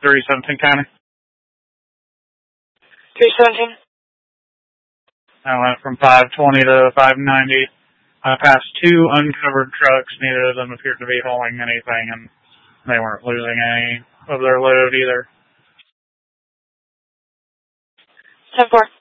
317 County. 317. I went from 520 to 590. I passed two uncovered trucks. Neither of them appeared to be hauling anything, and they weren't losing any of their load either. 10-4.